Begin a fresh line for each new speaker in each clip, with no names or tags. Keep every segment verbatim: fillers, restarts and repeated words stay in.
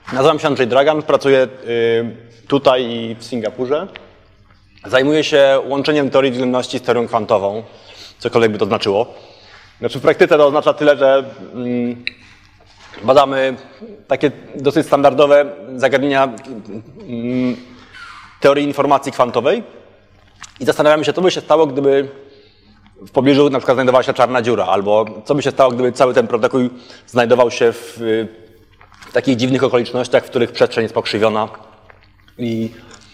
Nazywam się Andrzej Dragan, pracuję tutaj i w Singapurze. Zajmuję się łączeniem teorii względności z teorią kwantową, cokolwiek by to znaczyło. Znaczy w praktyce to oznacza tyle, że badamy takie dosyć standardowe zagadnienia teorii informacji kwantowej i zastanawiamy się, co by się stało, gdyby w pobliżu na przykład znajdowała się czarna dziura, albo co by się stało, gdyby cały ten protokół znajdował się w w takich dziwnych okolicznościach, w których przestrzeń jest pokrzywiona i,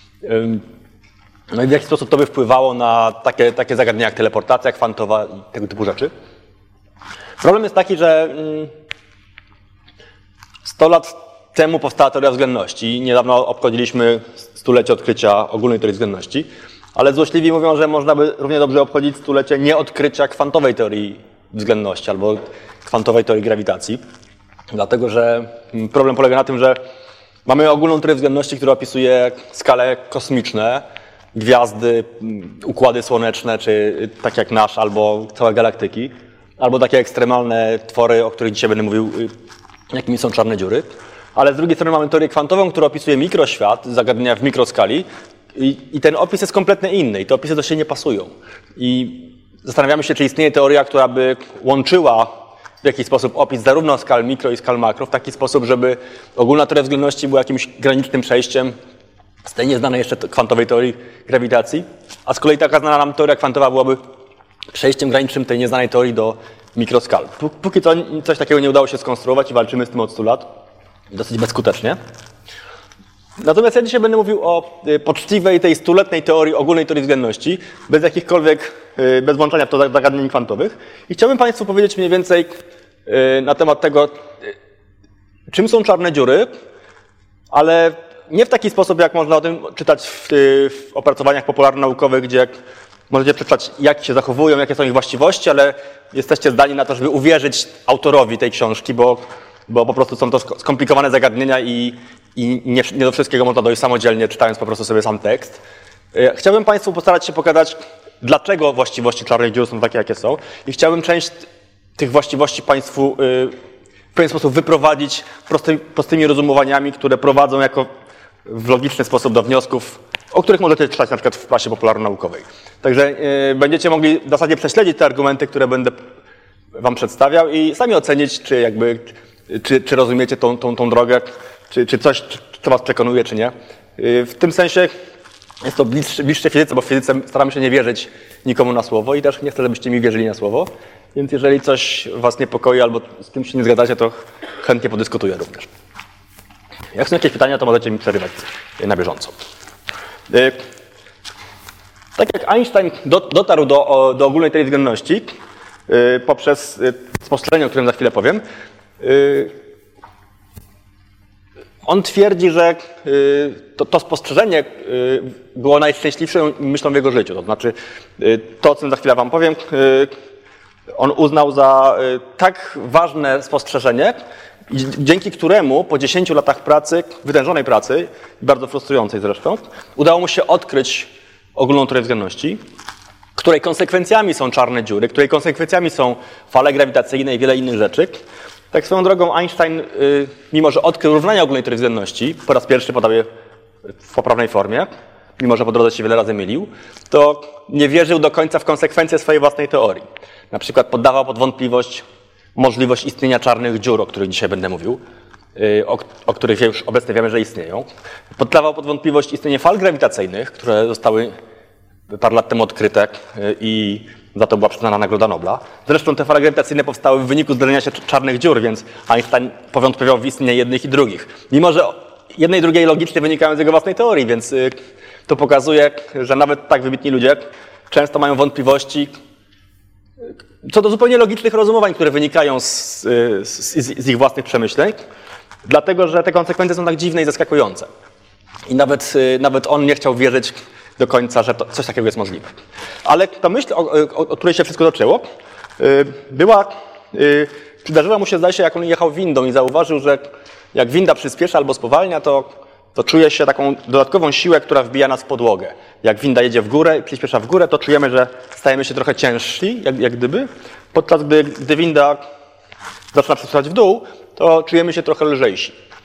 no i w jaki sposób to by wpływało na takie, takie zagadnienia jak teleportacja kwantowa i tego typu rzeczy. Problem jest taki, że sto lat temu powstała teoria względności. Niedawno obchodziliśmy stulecie odkrycia ogólnej teorii względności, ale złośliwi mówią, że można by równie dobrze obchodzić stulecie nieodkrycia kwantowej teorii względności albo kwantowej teorii grawitacji. Dlatego, że problem polega na tym, że mamy ogólną teorię względności, która opisuje skale kosmiczne, gwiazdy, układy słoneczne, czy tak jak nasz, albo całe galaktyki, albo takie ekstremalne twory, o których dzisiaj będę mówił, jakimi są czarne dziury. Ale z drugiej strony mamy teorię kwantową, która opisuje mikroświat, zagadnienia w mikroskali i, i ten opis jest kompletnie inny i te opisy do siebie nie pasują. I zastanawiamy się, czy istnieje teoria, która by łączyła w jakiś sposób opis zarówno skal mikro i skal makro, w taki sposób, żeby ogólna teoria względności była jakimś granicznym przejściem z tej nieznanej jeszcze kwantowej teorii grawitacji, a z kolei taka znana nam teoria kwantowa byłaby przejściem granicznym tej nieznanej teorii do mikroskal. Póki co coś takiego nie udało się skonstruować i walczymy z tym od stu lat, dosyć bezskutecznie. Natomiast ja dzisiaj będę mówił o poczciwej tej stuletniej teorii, ogólnej teorii względności, bez jakichkolwiek, bez włączania w to zagadnień kwantowych. I chciałbym Państwu powiedzieć mniej więcej na temat tego, czym są czarne dziury, ale nie w taki sposób, jak można o tym czytać w, w opracowaniach popularno-naukowych, gdzie możecie przeczytać, jak się zachowują, jakie są ich właściwości, ale jesteście zdani na to, żeby uwierzyć autorowi tej książki, bo, bo po prostu są to skomplikowane zagadnienia i I nie, nie do wszystkiego można dojść samodzielnie, czytając po prostu sobie sam tekst. Chciałbym Państwu postarać się pokazać, dlaczego właściwości czarnych dziur są takie, jakie są. I chciałbym część tych właściwości Państwu w pewien sposób wyprowadzić prosty, prostymi rozumowaniami, które prowadzą jako w logiczny sposób do wniosków, o których możecie czytać na przykład w prasie popularno-naukowej. Także będziecie mogli w zasadzie prześledzić te argumenty, które będę Wam przedstawiał i sami ocenić, czy, jakby, czy, czy rozumiecie tą, tą, tą drogę, Czy, czy coś, co Was przekonuje, czy nie. W tym sensie jest to bliższe, bliższe fizyce, bo w fizyce staramy się nie wierzyć nikomu na słowo i też nie chcę, żebyście mi wierzyli na słowo. Więc jeżeli coś Was niepokoi albo z tym się nie zgadzacie, to chętnie podyskutuję również. Jak są jakieś pytania, to możecie mi przerywać na bieżąco. Tak jak Einstein dotarł do, do ogólnej teorii względności poprzez spostrzeżenie, o którym za chwilę powiem, on twierdzi, że to, to spostrzeżenie było najszczęśliwszą myślą w jego życiu. To znaczy, to, o czym za chwilę Wam powiem, on uznał za tak ważne spostrzeżenie, dzięki któremu po dziesięciu latach pracy, wytężonej pracy, bardzo frustrującej zresztą, udało mu się odkryć ogólną teorię względności, której konsekwencjami są czarne dziury, której konsekwencjami są fale grawitacyjne i wiele innych rzeczy. Tak swoją drogą Einstein, mimo że odkrył równania ogólnej teorii względności, po raz pierwszy podał je w poprawnej formie, mimo że po drodze się wiele razy mylił, to nie wierzył do końca w konsekwencje swojej własnej teorii. Na przykład poddawał pod wątpliwość możliwość istnienia czarnych dziur, o których dzisiaj będę mówił, o, o których już obecnie wiemy, że istnieją. Poddawał pod wątpliwość istnienie fal grawitacyjnych, które zostały parę lat temu odkryte i za to była przyznana Nagroda Nobla. Zresztą te fale grawitacyjne powstały w wyniku zderzenia się czarnych dziur, więc Einstein powątpiewał w istnienie jednych i drugich. Mimo że jedne i drugie logicznie wynikają z jego własnej teorii, więc to pokazuje, że nawet tak wybitni ludzie często mają wątpliwości co do zupełnie logicznych rozumowań, które wynikają z, z, z ich własnych przemyśleń, dlatego że te konsekwencje są tak dziwne i zaskakujące. I nawet, nawet on nie chciał wierzyć do końca, że to, coś takiego jest możliwe. Ale ta myśl, o, o, o której się wszystko zaczęło, była, przydarzyła mu się, zdaje się, jak on jechał windą i zauważył, że jak winda przyspiesza albo spowalnia, to, to czuje się taką dodatkową siłę, która wbija nas w podłogę. Jak winda jedzie w górę i przyspiesza w górę, to czujemy, że stajemy się trochę ciężsi, jak, jak gdyby, podczas gdy, gdy winda zaczyna przyspieszać w dół, to czujemy się trochę lżejsi.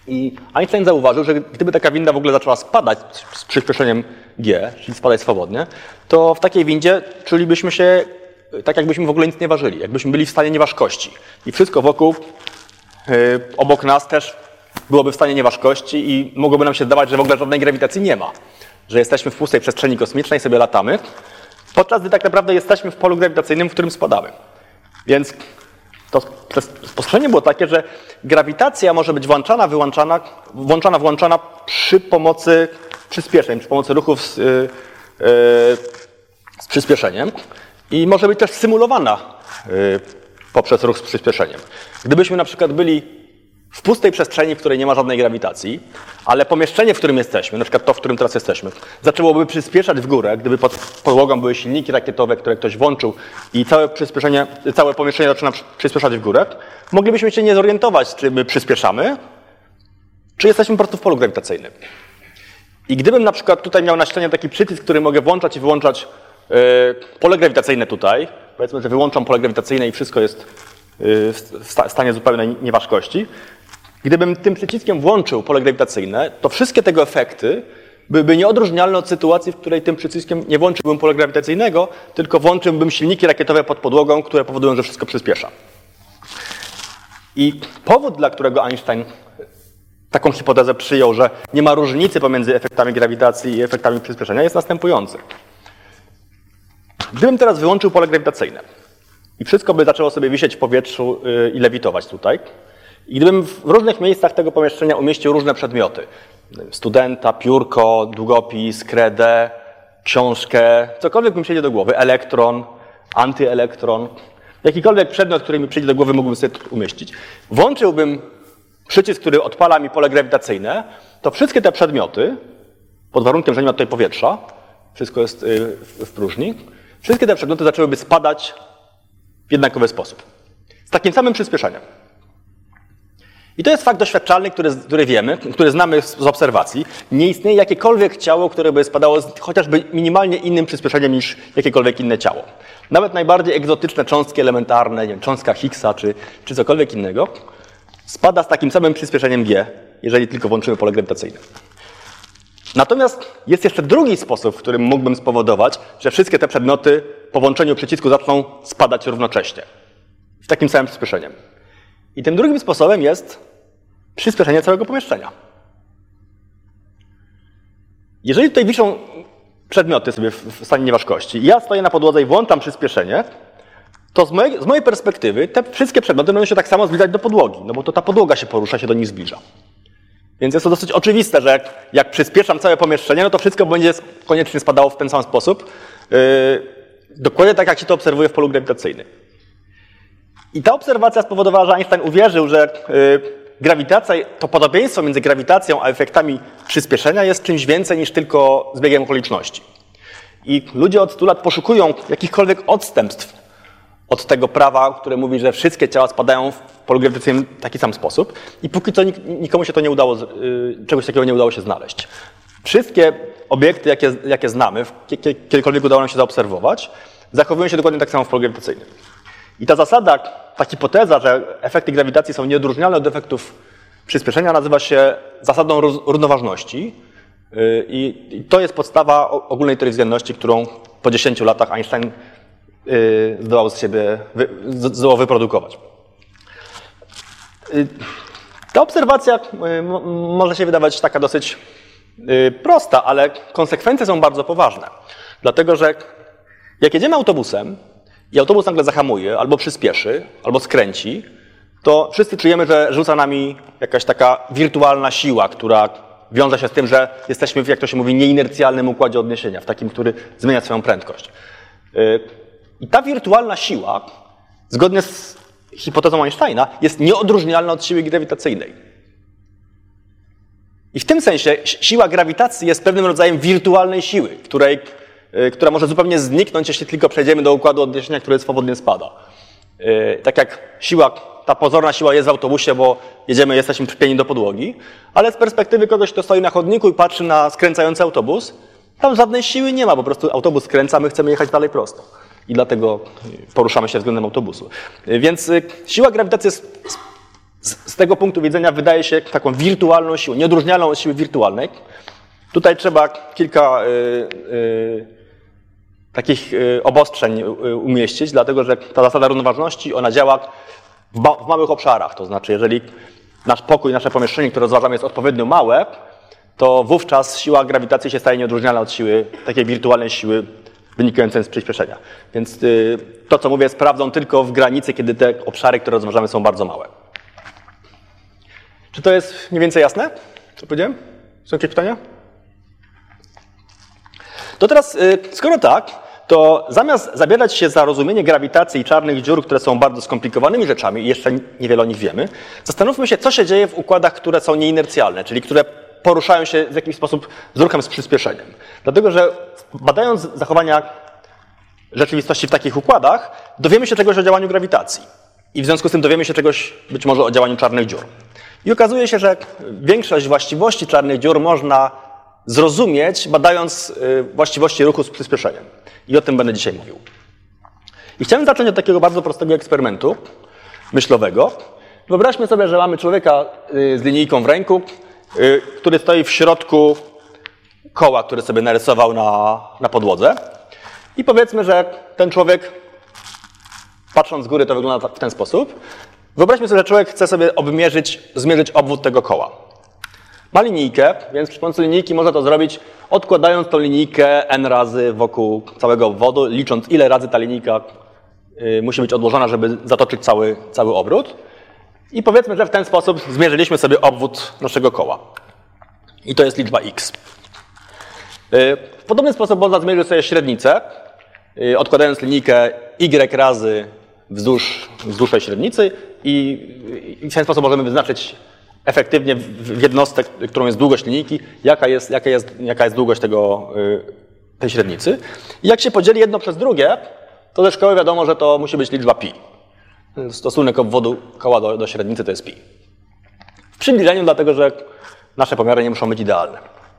I Einstein zauważył, że gdyby taka winda w ogóle zaczęła spadać z przyspieszeniem g, czyli spadać swobodnie, to w takiej windzie czulibyśmy się tak, jakbyśmy w ogóle nic nie ważyli, jakbyśmy byli w stanie nieważkości. I wszystko wokół, yy, obok nas też byłoby w stanie nieważkości i mogłoby nam się zdawać, że w ogóle żadnej grawitacji nie ma. Że jesteśmy w pustej przestrzeni kosmicznej, sobie latamy, podczas gdy tak naprawdę jesteśmy w polu grawitacyjnym, w którym spadamy. Więc to spostrzeżenie było takie, że grawitacja może być włączana, wyłączana, włączana, włączana przy pomocy przyspieszeń, przy pomocy ruchów z, yy, yy, z przyspieszeniem i może być też symulowana yy, poprzez ruch z przyspieszeniem. Gdybyśmy na przykład byli w pustej przestrzeni, w której nie ma żadnej grawitacji, ale pomieszczenie, w którym jesteśmy, na przykład to, w którym teraz jesteśmy, zaczęłoby przyspieszać w górę, gdyby pod podłogą były silniki rakietowe, które ktoś włączył i całe przyspieszenie, całe pomieszczenie zaczyna przyspieszać w górę, moglibyśmy się nie zorientować, czy my przyspieszamy, czy jesteśmy po prostu w polu grawitacyjnym. I gdybym na przykład tutaj miał na ścianie taki przycisk, który mogę włączać i wyłączać yy, pole grawitacyjne tutaj, powiedzmy, że wyłączam pole grawitacyjne i wszystko jest yy, w stanie zupełnej nieważkości. Gdybym tym przyciskiem włączył pole grawitacyjne, to wszystkie tego efekty byłyby nieodróżnialne od sytuacji, w której tym przyciskiem nie włączyłbym pola grawitacyjnego, tylko włączyłbym silniki rakietowe pod podłogą, które powodują, że wszystko przyspiesza. I powód, dla którego Einstein taką hipotezę przyjął, że nie ma różnicy pomiędzy efektami grawitacji i efektami przyspieszenia, jest następujący. Gdybym teraz wyłączył pole grawitacyjne i wszystko by zaczęło sobie wisieć w powietrzu i lewitować tutaj, i gdybym w różnych miejscach tego pomieszczenia umieścił różne przedmioty, studenta, piórko, długopis, kredę, książkę, cokolwiek mi przyjdzie do głowy, elektron, antyelektron, jakikolwiek przedmiot, który mi przyjdzie do głowy, mógłbym sobie tu umieścić. Włączyłbym przycisk, który odpala mi pole grawitacyjne, to wszystkie te przedmioty, pod warunkiem, że nie ma tutaj powietrza, wszystko jest w próżni, wszystkie te przedmioty zaczęłyby spadać w jednakowy sposób. Z takim samym przyspieszeniem. I to jest fakt doświadczalny, który, który wiemy, który znamy z obserwacji. Nie istnieje jakiekolwiek ciało, które by spadało z chociażby minimalnie innym przyspieszeniem niż jakiekolwiek inne ciało. Nawet najbardziej egzotyczne cząstki elementarne, nie wiem, cząstka Higgsa czy, czy cokolwiek innego, spada z takim samym przyspieszeniem g, jeżeli tylko włączymy pole grawitacyjne. Natomiast jest jeszcze drugi sposób, w którym mógłbym spowodować, że wszystkie te przedmioty po włączeniu przycisku zaczną spadać równocześnie. W takim samym przyspieszeniem. I tym drugim sposobem jest przyspieszenie całego pomieszczenia. Jeżeli tutaj wiszą przedmioty sobie w stanie nieważkości i ja stoję na podłodze i włączam przyspieszenie, to z mojej, z mojej perspektywy te wszystkie przedmioty będą się tak samo zbliżać do podłogi, no bo to ta podłoga się porusza, się do nich zbliża. Więc jest to dosyć oczywiste, że jak, jak przyspieszam całe pomieszczenie, no to wszystko będzie koniecznie spadało w ten sam sposób. Yy, dokładnie tak, jak się to obserwuje w polu grawitacyjnym. I ta obserwacja spowodowała, że Einstein uwierzył, że yy, grawitacja, to podobieństwo między grawitacją a efektami przyspieszenia jest czymś więcej niż tylko zbiegiem okoliczności. I ludzie od stu lat poszukują jakichkolwiek odstępstw od tego prawa, które mówi, że wszystkie ciała spadają w polu grawitacyjnym w taki sam sposób. I póki co nikomu się to nie udało, czegoś takiego nie udało się znaleźć. Wszystkie obiekty, jakie, jakie znamy, kiedykolwiek udało nam się zaobserwować, zachowują się dokładnie tak samo w polu grawitacyjnym. I ta zasada, ta hipoteza, że efekty grawitacji są nieodróżnialne od efektów przyspieszenia, nazywa się zasadą równoważności. I to jest podstawa ogólnej teorii względności, którą po dziesięciu latach Einstein zdołał z siebie zdołał wyprodukować. Ta obserwacja może się wydawać taka dosyć prosta, ale konsekwencje są bardzo poważne. Dlatego, że jak jedziemy autobusem i autobus nagle zahamuje, albo przyspieszy, albo skręci, to wszyscy czujemy, że rzuca nami jakaś taka wirtualna siła, która wiąże się z tym, że jesteśmy w, jak to się mówi, nieinercjalnym układzie odniesienia, w takim, który zmienia swoją prędkość. I ta wirtualna siła, zgodnie z hipotezą Einsteina, jest nieodróżnialna od siły grawitacyjnej. I w tym sensie siła grawitacji jest pewnym rodzajem wirtualnej siły, której, która może zupełnie zniknąć, jeśli tylko przejdziemy do układu odniesienia, który swobodnie spada. Tak jak siła, ta pozorna siła jest w autobusie, bo jedziemy, jesteśmy przypieni do podłogi, ale z perspektywy kogoś, kto stoi na chodniku i patrzy na skręcający autobus, tam żadnej siły nie ma, po prostu autobus skręca, my chcemy jechać dalej prosto. I dlatego poruszamy się względem autobusu. Więc siła grawitacji jest z, z tego punktu widzenia wydaje się taką wirtualną siłą, nieodróżnialną od siły wirtualnej. Tutaj trzeba kilka y, y, takich y, obostrzeń y, umieścić, dlatego że ta zasada równoważności, ona działa w, ma, w małych obszarach. To znaczy, jeżeli nasz pokój, nasze pomieszczenie, które rozważamy, jest odpowiednio małe, to wówczas siła grawitacji się staje nieodróżnialna od siły, takiej wirtualnej siły wynikającej z przyspieszenia. Więc y, to, co mówię, sprawdzą tylko w granicy, kiedy te obszary, które rozważamy, są bardzo małe. Czy to jest mniej więcej jasne, co powiedziałem? Są jakieś pytania? To teraz, y, skoro tak, to zamiast zabierać się za rozumienie grawitacji i czarnych dziur, które są bardzo skomplikowanymi rzeczami i jeszcze niewiele o nich wiemy, zastanówmy się, co się dzieje w układach, które są nieinercjalne, czyli które poruszają się w jakiś sposób z ruchem z przyspieszeniem. Dlatego, że badając zachowania rzeczywistości w takich układach, dowiemy się czegoś o działaniu grawitacji. I w związku z tym dowiemy się czegoś być może o działaniu czarnych dziur. I okazuje się, że większość właściwości czarnych dziur można zrozumieć, badając właściwości ruchu z przyspieszeniem. I o tym będę dzisiaj mówił. I chciałem zacząć od takiego bardzo prostego eksperymentu myślowego. Wyobraźmy sobie, że mamy człowieka z linijką w ręku, który stoi w środku koła, które sobie narysował na, na podłodze. I powiedzmy, że ten człowiek, patrząc z góry, to wygląda w ten sposób. Wyobraźmy sobie, że człowiek chce sobie obmierzyć, zmierzyć obwód tego koła. Ma linijkę, więc przy pomocy linijki może to zrobić, odkładając tą linijkę n razy wokół całego obwodu, licząc, ile razy ta linijka y, musi być odłożona, żeby zatoczyć cały, cały obrót. I powiedzmy, że w ten sposób zmierzyliśmy sobie obwód naszego koła. I to jest liczba x. W podobny sposób można zmierzyć sobie średnicę, odkładając linijkę y razy wzdłuż, wzdłuż tej średnicy i w ten sposób możemy wyznaczyć efektywnie w jednostkę, którą jest długość linijki, jaka jest, jaka jest, jaka jest długość tego, tej średnicy. I jak się podzieli jedno przez drugie, to ze szkoły wiadomo, że to musi być liczba pi. Stosunek obwodu koła do, do średnicy to jest pi. W przybliżeniu, dlatego że nasze pomiary nie muszą być idealne.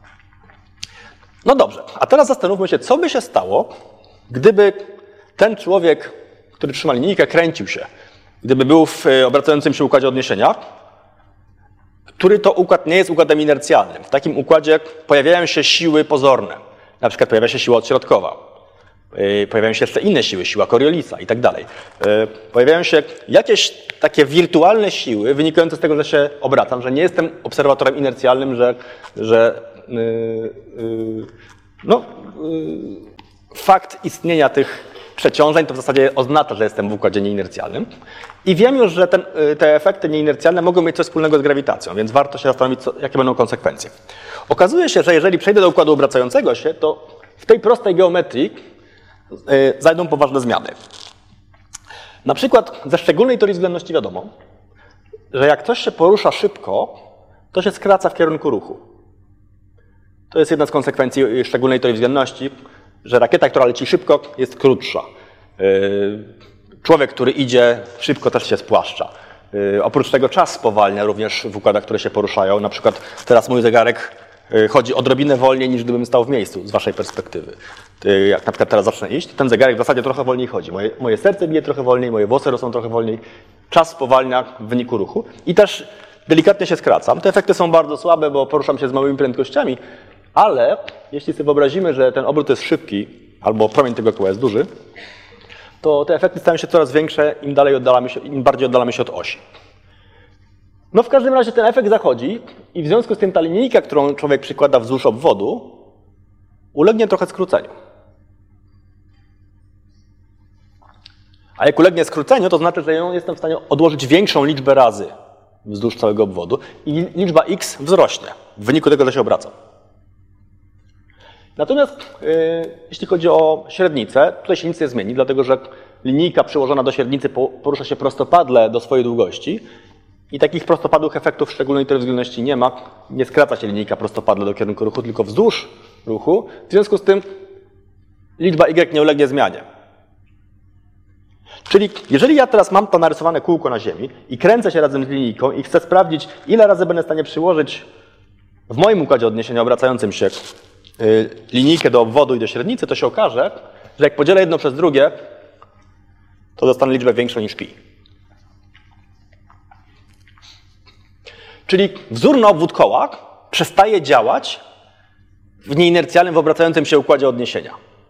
No dobrze, a teraz zastanówmy się, co by się stało, gdyby ten człowiek, który trzyma linijkę, kręcił się. Gdyby był w obracającym się układzie odniesienia, który to układ nie jest układem inercjalnym. W takim układzie pojawiają się siły pozorne. Na przykład pojawia się siła odśrodkowa. Pojawiają się jeszcze inne siły, siła Coriolisa i tak dalej. Pojawiają się jakieś takie wirtualne siły wynikające z tego, że się obracam, że nie jestem obserwatorem inercjalnym, że, że yy, yy, no, yy, fakt istnienia tych przeciążeń to w zasadzie oznacza, że jestem w układzie nieinercjalnym. I wiem już, że ten, te efekty nieinercjalne mogą mieć coś wspólnego z grawitacją, więc warto się zastanowić, co, jakie będą konsekwencje. Okazuje się, że jeżeli przejdę do układu obracającego się, to w tej prostej geometrii yy, zajdą poważne zmiany. Na przykład ze szczególnej teorii względności wiadomo, że jak coś się porusza szybko, to się skraca w kierunku ruchu. To jest jedna z konsekwencji szczególnej teorii względności, że rakieta, która leci szybko, jest krótsza. Człowiek, który idzie szybko, też się spłaszcza. Oprócz tego czas spowalnia również w układach, które się poruszają. Na przykład teraz mój zegarek chodzi odrobinę wolniej, niż gdybym stał w miejscu, z waszej perspektywy. Jak na przykład teraz zacznę iść, to ten zegarek w zasadzie trochę wolniej chodzi. Moje, moje serce bije trochę wolniej, moje włosy rosną trochę wolniej. Czas spowalnia w wyniku ruchu i też delikatnie się skracam. Te efekty są bardzo słabe, bo poruszam się z małymi prędkościami, ale jeśli sobie wyobrazimy, że ten obrót jest szybki, albo promień tego koła jest duży, to te efekty stają się coraz większe, im dalej oddalamy się, im bardziej oddalamy się od osi. No w każdym razie ten efekt zachodzi i w związku z tym ta linijka, którą człowiek przykłada wzdłuż obwodu, ulegnie trochę skróceniu. A jak ulegnie skróceniu, to znaczy, że ją jestem w stanie odłożyć większą liczbę razy wzdłuż całego obwodu i liczba x wzrośnie w wyniku tego, że się obraca. Natomiast yy, jeśli chodzi o średnicę, tutaj się nic nie zmieni, dlatego że linijka przyłożona do średnicy porusza się prostopadle do swojej długości i takich prostopadłych efektów w szczególnej teorii względności nie ma. Nie skraca się linijka prostopadle do kierunku ruchu, tylko wzdłuż ruchu. W związku z tym liczba y nie ulegnie zmianie. Czyli jeżeli ja teraz mam to narysowane kółko na ziemi i kręcę się razem z linijką i chcę sprawdzić, ile razy będę w stanie przyłożyć w moim układzie odniesienia obracającym się linijkę do obwodu i do średnicy, to się okaże, że jak podzielę jedno przez drugie, to dostanę liczbę większą niż pi. Czyli wzór na obwód koła przestaje działać w nieinercjalnym, w obracającym się układzie odniesienia.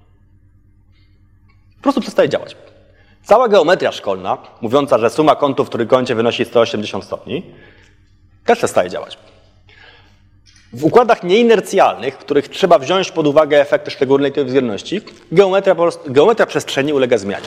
Po prostu przestaje działać. Cała geometria szkolna, mówiąca, że suma kątów w trójkącie wynosi sto osiemdziesiąt stopni, też przestaje działać. W układach nieinercjalnych, w których trzeba wziąć pod uwagę efekty szczególnej tej względności, geometria, po prostu, geometria przestrzeni ulega zmianie.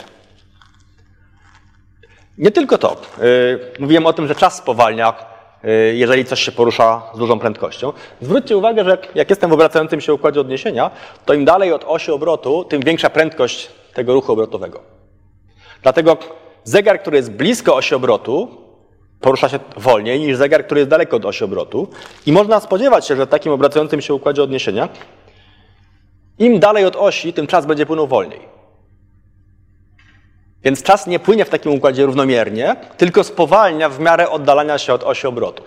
Nie tylko to. Yy, mówiłem o tym, że czas spowalnia, yy, jeżeli coś się porusza z dużą prędkością. Zwróćcie uwagę, że jak jestem w obracającym się układzie odniesienia, to im dalej od osi obrotu, tym większa prędkość tego ruchu obrotowego. Dlatego zegar, który jest blisko osi obrotu, porusza się wolniej niż zegar, który jest daleko od osi obrotu. I można spodziewać się, że w takim obracającym się układzie odniesienia im dalej od osi, tym czas będzie płynął wolniej. Więc czas nie płynie w takim układzie równomiernie, tylko spowalnia w miarę oddalania się od osi obrotu.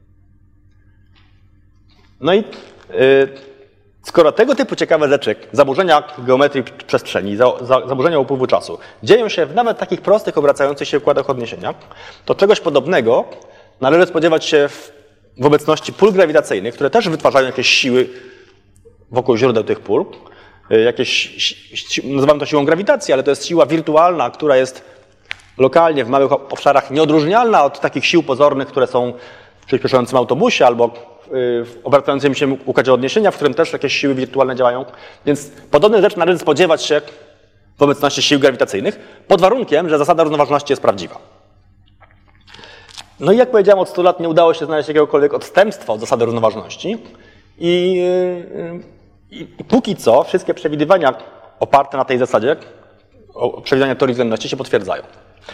No i yy, skoro tego typu ciekawe rzeczy, zaburzenia geometrii przestrzeni, za, za, zaburzenia upływu czasu, dzieją się w nawet takich prostych, obracających się układach odniesienia, to czegoś podobnego należy spodziewać się w, w obecności pól grawitacyjnych, które też wytwarzają jakieś siły wokół źródeł tych pól. Jakieś, nazywam to siłą grawitacji, ale to jest siła wirtualna, która jest lokalnie w małych obszarach nieodróżnialna od takich sił pozornych, które są w przyspieszającym autobusie albo w obracającym się układzie odniesienia, w którym też jakieś siły wirtualne działają. Więc podobnych rzeczy należy spodziewać się w obecności sił grawitacyjnych, pod warunkiem, że zasada równoważności jest prawdziwa. No i jak powiedziałem, od stu lat nie udało się znaleźć jakiegokolwiek odstępstwa od zasady równoważności i, i, i póki co wszystkie przewidywania oparte na tej zasadzie, przewidywania teorii względności się potwierdzają.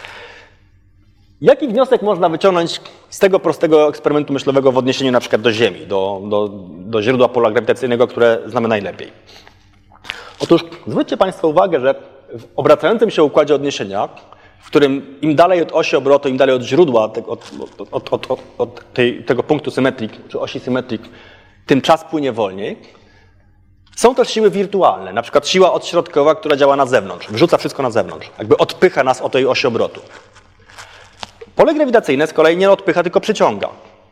Jaki wniosek można wyciągnąć z tego prostego eksperymentu myślowego w odniesieniu na przykład do Ziemi, do, do, do źródła pola grawitacyjnego, które znamy najlepiej? Otóż zwróćcie Państwo uwagę, że w obracającym się układzie odniesienia, w którym im dalej od osi obrotu, im dalej od źródła, od, od, od, od, od tej, tego punktu symetrii, czy osi symetrii, tym czas płynie wolniej, są też siły wirtualne, na przykład siła odśrodkowa, która działa na zewnątrz, wrzuca wszystko na zewnątrz, jakby odpycha nas od tej osi obrotu. Pole grawitacyjne z kolei nie odpycha, tylko przyciąga.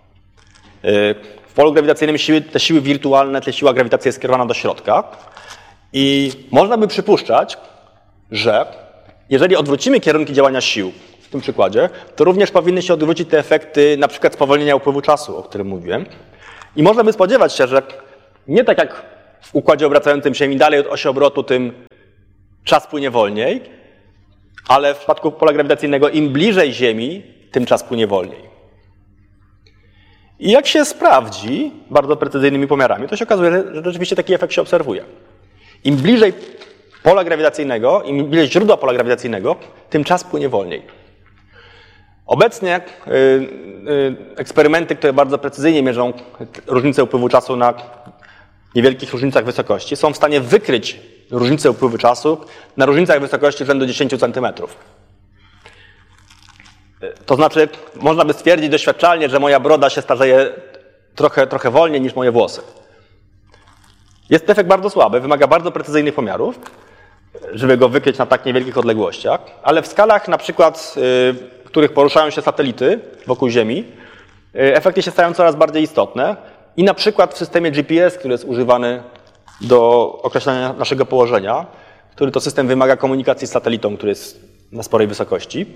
W polu grawitacyjnym siły, te siły wirtualne, te siła grawitacji jest skierowana do środka i można by przypuszczać, że jeżeli odwrócimy kierunki działania sił w tym przykładzie, to również powinny się odwrócić te efekty na przykład spowolnienia upływu czasu, o którym mówiłem. I można by spodziewać się, że nie tak jak w układzie obracającym się im dalej od osi obrotu, tym czas płynie wolniej, ale w przypadku pola grawitacyjnego im bliżej Ziemi, tym czas płynie wolniej. I jak się sprawdzi bardzo precyzyjnymi pomiarami, to się okazuje, że rzeczywiście taki efekt się obserwuje. Im bliżej pola grawitacyjnego, im bliżej źródła pola grawitacyjnego, tym czas płynie wolniej. Obecnie y, y, eksperymenty, które bardzo precyzyjnie mierzą różnicę upływu czasu na niewielkich różnicach wysokości, są w stanie wykryć różnicę upływu czasu na różnicach wysokości rzędu dziesięć centymetrów. To znaczy, można by stwierdzić doświadczalnie, że moja broda się starzeje trochę, trochę wolniej niż moje włosy. Jest to efekt bardzo słaby, wymaga bardzo precyzyjnych pomiarów, żeby go wykryć na tak niewielkich odległościach, ale w skalach na przykład, w których poruszają się satelity wokół Ziemi, efekty się stają coraz bardziej istotne i na przykład w systemie G P S, który jest używany do określania naszego położenia, który to system wymaga komunikacji z satelitą, który jest na sporej wysokości,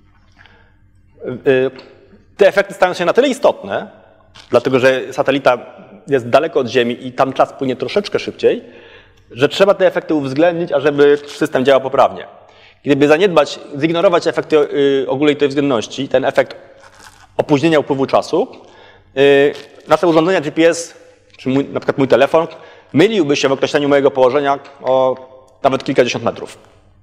te efekty stają się na tyle istotne, dlatego że satelita jest daleko od Ziemi i tam czas płynie troszeczkę szybciej, że trzeba te efekty uwzględnić, ażeby system działał poprawnie. Gdyby zaniedbać, zignorować efekty ogólnej tej względności, ten efekt opóźnienia upływu czasu, nasze urządzenia G P S, czy mój, na przykład mój telefon, myliłby się w określeniu mojego położenia o nawet kilkadziesiąt metrów.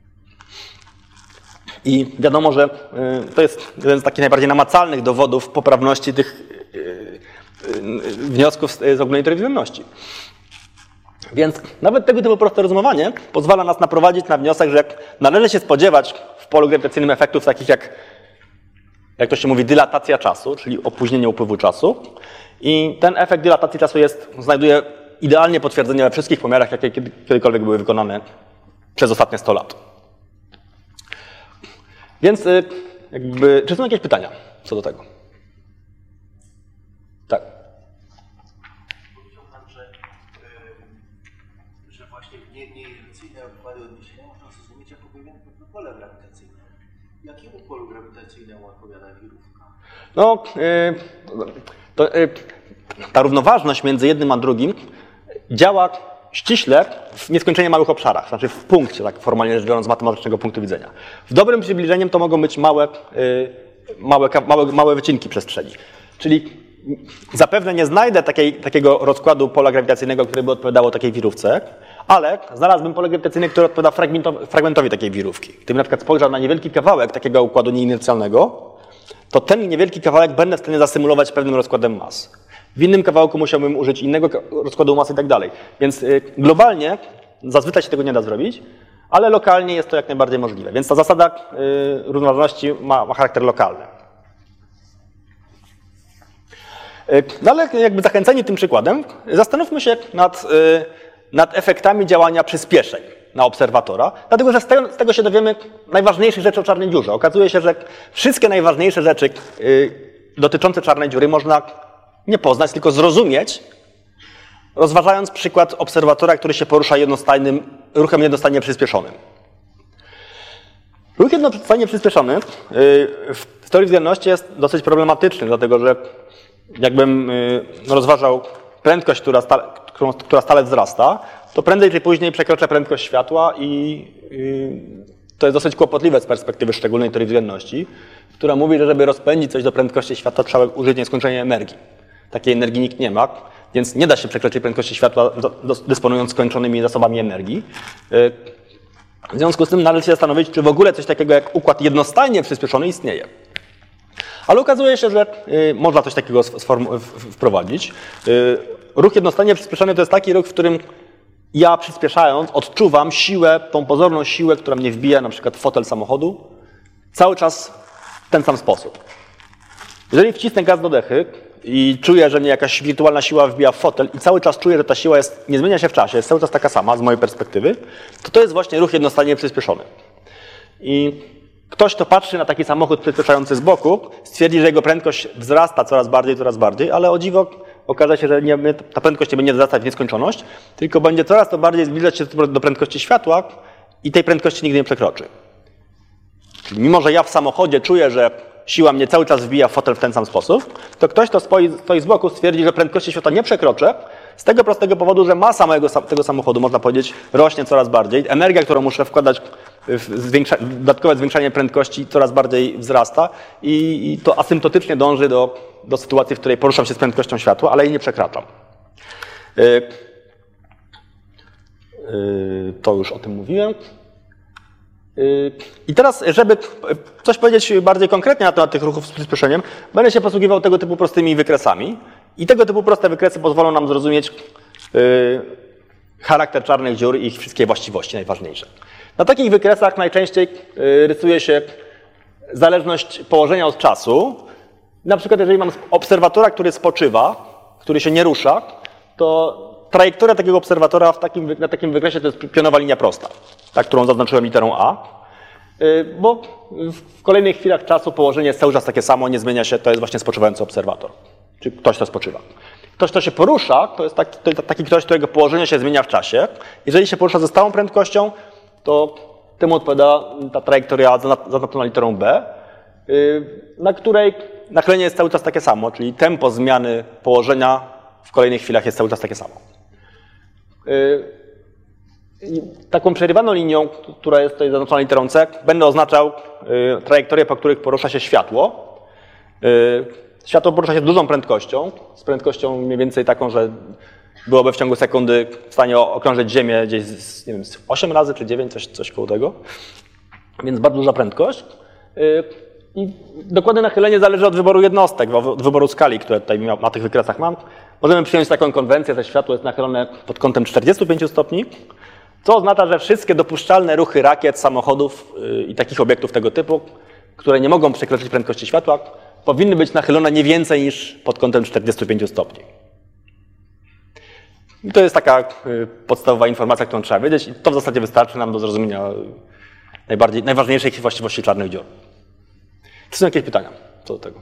I wiadomo, że to jest jeden z takich najbardziej namacalnych dowodów poprawności tych wniosków z ogólnej teorii względności. Więc nawet tego typu proste rozumowanie pozwala nas naprowadzić na wniosek, że należy się spodziewać w polu grawitacyjnym efektów takich jak, jak to się mówi, dylatacja czasu, czyli opóźnienie upływu czasu. I ten efekt dylatacji czasu jest, znajduje idealnie potwierdzenie we wszystkich pomiarach, jakie kiedykolwiek były wykonane przez ostatnie sto lat. Więc jakby, czy są jakieś pytania co do tego?
właśnie nieinercyjne układy odniesienia można zrozumieć jako pewien pole grawitacyjne. Jakiemu polu grawitacyjnemu odpowiada wirówka?
No, yy, to, yy, ta równoważność między jednym a drugim działa ściśle w nieskończenie małych obszarach, znaczy w punkcie, tak formalnie rzecz biorąc, z matematycznego punktu widzenia. W dobrym przybliżeniem to mogą być małe, yy, małe, małe, małe wycinki przestrzeni. Czyli zapewne nie znajdę takiej, takiego rozkładu pola grawitacyjnego, które by odpowiadało takiej wirówce, ale znalazłbym pole grawitacyjne, które odpowiada fragmentowi, fragmentowi takiej wirówki. Gdybym na przykład spojrzał na niewielki kawałek takiego układu nieinercjalnego, to ten niewielki kawałek będę w stanie zasymulować pewnym rozkładem mas. W innym kawałku musiałbym użyć innego rozkładu mas i tak dalej. Więc globalnie zazwyczaj się tego nie da zrobić, ale lokalnie jest to jak najbardziej możliwe. Więc ta zasada równoważności ma, ma charakter lokalny. No ale jakby zachęceni tym przykładem, zastanówmy się nad, nad efektami działania przyspieszeń na obserwatora, dlatego że z tego, z tego się dowiemy najważniejszych rzeczy o czarnej dziurze. Okazuje się, że wszystkie najważniejsze rzeczy dotyczące czarnej dziury można nie poznać, tylko zrozumieć, rozważając przykład obserwatora, który się porusza jednostajnym, ruchem jednostajnie przyspieszonym. Ruch jednostajnie przyspieszony w teorii względności jest dosyć problematyczny, dlatego że jakbym rozważał prędkość, która stale, która stale wzrasta, to prędzej czy później przekroczę prędkość światła i to jest dosyć kłopotliwe z perspektywy szczególnej teorii względności, która mówi, że żeby rozpędzić coś do prędkości światła, trzeba użyć nieskończenie energii. Takiej energii nikt nie ma, więc nie da się przekroczyć prędkości światła dysponując skończonymi zasobami energii. W związku z tym należy się zastanowić, czy w ogóle coś takiego jak układ jednostajnie przyspieszony istnieje. Ale okazuje się, że y, można coś takiego wprowadzić. Y, ruch jednostajnie przyspieszony to jest taki ruch, w którym ja przyspieszając odczuwam siłę, tą pozorną siłę, która mnie wbija na przykład w fotel samochodu, cały czas w ten sam sposób. Jeżeli wcisnę gaz do dechy i czuję, że mnie jakaś wirtualna siła wbija w fotel i cały czas czuję, że ta siła jest, nie zmienia się w czasie, jest cały czas taka sama z mojej perspektywy, to to jest właśnie ruch jednostajnie przyspieszony. I ktoś, kto patrzy na taki samochód przyspieszający z boku, stwierdzi, że jego prędkość wzrasta coraz bardziej, coraz bardziej, ale o dziwo okaże się, że nie, ta prędkość nie będzie wzrastać w nieskończoność, tylko będzie coraz to bardziej zbliżać się do prędkości światła i tej prędkości nigdy nie przekroczy. Czyli mimo, że ja w samochodzie czuję, że siła mnie cały czas wbija w fotel w ten sam sposób, to ktoś, kto stoi, stoi z boku, stwierdzi, że prędkości światła nie przekroczę, z tego prostego powodu, że masa mojego, tego samochodu, można powiedzieć, rośnie coraz bardziej. Energia, którą muszę wkładać w zwiększa, dodatkowe zwiększanie prędkości coraz bardziej wzrasta i, i to asymptotycznie dąży do, do sytuacji, w której poruszam się z prędkością światła, ale jej nie przekraczam. Yy, yy, to już o tym mówiłem. I teraz, żeby coś powiedzieć bardziej konkretnie na temat tych ruchów z przyspieszeniem, będę się posługiwał tego typu prostymi wykresami. I tego typu proste wykresy pozwolą nam zrozumieć yy, charakter czarnych dziur i ich wszystkie właściwości najważniejsze. Na takich wykresach najczęściej yy, rysuje się zależność położenia od czasu. Na przykład jeżeli mam obserwatora, który spoczywa, który się nie rusza, to trajektoria takiego obserwatora w takim, na takim wykresie to jest pionowa linia prosta, ta, którą zaznaczyłem literą A, bo w kolejnych chwilach czasu położenie jest cały czas takie samo, nie zmienia się, to jest właśnie spoczywający obserwator, czy ktoś, kto spoczywa. Ktoś, kto się porusza, to jest taki, to jest taki ktoś, którego położenie się zmienia w czasie. Jeżeli się porusza ze stałą prędkością, to temu odpowiada ta trajektoria zaznaczona literą B, na której nachylenie jest cały czas takie samo, czyli tempo zmiany położenia w kolejnych chwilach jest cały czas takie samo. Taką przerywaną linią, która jest tutaj zaznaczona literą C, będę oznaczał trajektorię, po których porusza się światło. Światło porusza się z dużą prędkością, z prędkością mniej więcej taką, że byłoby w ciągu sekundy w stanie okrążyć Ziemię gdzieś z, nie wiem, z osiem razy czy dziewięć, coś, coś koło tego. Więc bardzo duża prędkość. I dokładne nachylenie zależy od wyboru jednostek, od wyboru skali, które tutaj na tych wykresach mam. Możemy przyjąć taką konwencję, że światło jest nachylone pod kątem czterdziestu pięciu stopni, co oznacza, że wszystkie dopuszczalne ruchy rakiet, samochodów i takich obiektów tego typu, które nie mogą przekroczyć prędkości światła, powinny być nachylone nie więcej niż pod kątem czterdziestu pięciu stopni. I to jest taka podstawowa informacja, którą trzeba wiedzieć i to w zasadzie wystarczy nam do zrozumienia najbardziej, najważniejszych właściwości czarnych dziur. Czy są jakieś pytania co do tego?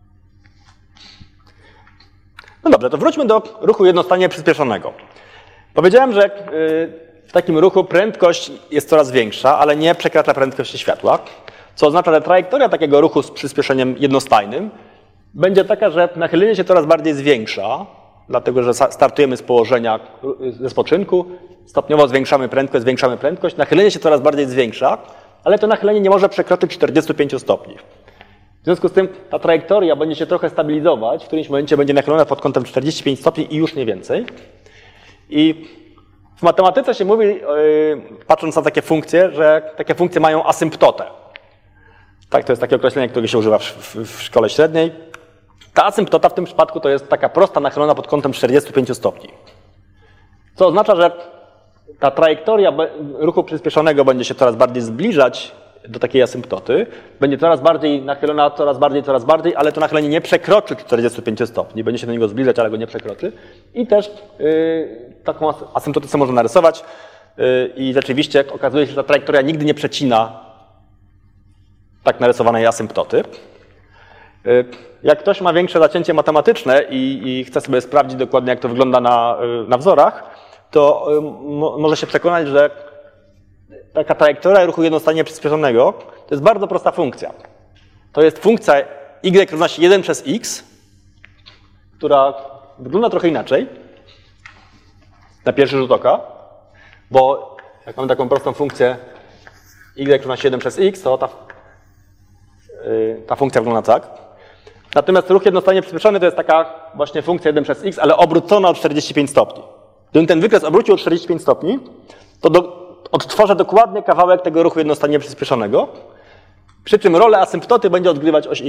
No dobrze, to wróćmy do ruchu jednostajnie przyspieszonego. Powiedziałem, że w takim ruchu prędkość jest coraz większa, ale nie przekracza prędkości światła, co oznacza, że trajektoria takiego ruchu z przyspieszeniem jednostajnym będzie taka, że nachylenie się coraz bardziej zwiększa, dlatego że startujemy z położenia ze spoczynku, stopniowo zwiększamy prędkość, zwiększamy prędkość, nachylenie się coraz bardziej zwiększa, ale to nachylenie nie może przekroczyć czterdziestu pięciu stopni. W związku z tym ta trajektoria będzie się trochę stabilizować, w którymś momencie będzie nachylona pod kątem czterdziestu pięciu stopni i już nie więcej. I w matematyce się mówi, yy, patrząc na takie funkcje, że takie funkcje mają asymptotę. Tak, to jest takie określenie, które się używa w, w, w szkole średniej. Ta asymptota w tym przypadku to jest taka prosta nachylona pod kątem czterdziestu pięciu stopni. Co oznacza, że ta trajektoria ruchu przyspieszonego będzie się coraz bardziej zbliżać do takiej asymptoty, będzie coraz bardziej nachylona, coraz bardziej, coraz bardziej, ale to nachylenie nie przekroczy czterdziestu pięciu stopni, będzie się do niego zbliżać, ale go nie przekroczy. I też yy, taką asymptotę sobie można narysować yy, i rzeczywiście okazuje się, że ta trajektoria nigdy nie przecina tak narysowanej asymptoty. Yy, jak ktoś ma większe zacięcie matematyczne i, i chce sobie sprawdzić dokładnie, jak to wygląda na, yy, na wzorach, to yy, mo, może się przekonać, że taka trajektoria ruchu jednostronnie przyspieszonego to jest bardzo prosta funkcja. To jest funkcja y równa się jeden przez x, która wygląda trochę inaczej na pierwszy rzut oka, bo jak mamy taką prostą funkcję y równa się jeden przez x, to ta, yy, ta funkcja wygląda tak. Natomiast ruch jednostronnie przyspieszony to jest taka właśnie funkcja jeden przez x, ale obrócona o czterdzieści pięć stopni. Gdybym ten wykres obrócił o czterdzieści pięć stopni, to do, odtworzę dokładnie kawałek tego ruchu jednostronnie przyspieszonego, przy czym rolę asymptoty będzie odgrywać oś y.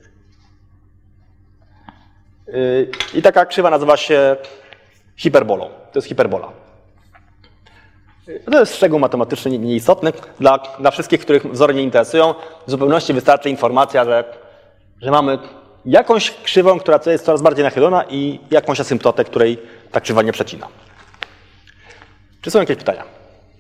Yy, I taka krzywa nazywa się hiperbolą. To jest hiperbola. Yy, to jest szczegół matematyczny nieistotny. Dla, dla wszystkich, których wzory nie interesują, w zupełności wystarczy informacja, że, że mamy jakąś krzywą, która jest coraz bardziej nachylona i jakąś asymptotę, której ta krzywa nie przecina. Czy są jakieś pytania?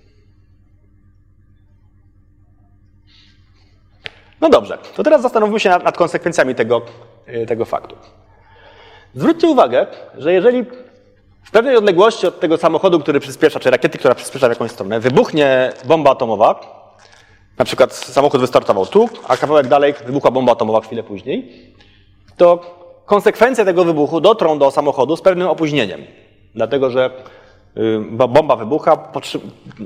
No dobrze, to teraz zastanówmy się nad, nad konsekwencjami tego, tego faktu. Zwróćcie uwagę, że jeżeli w pewnej odległości od tego samochodu, który przyspiesza, czy rakiety, która przyspiesza w jakąś stronę, wybuchnie bomba atomowa, na przykład samochód wystartował tu, a kawałek dalej wybuchła bomba atomowa chwilę później, to konsekwencje tego wybuchu dotrą do samochodu z pewnym opóźnieniem. Dlatego, że bomba wybucha,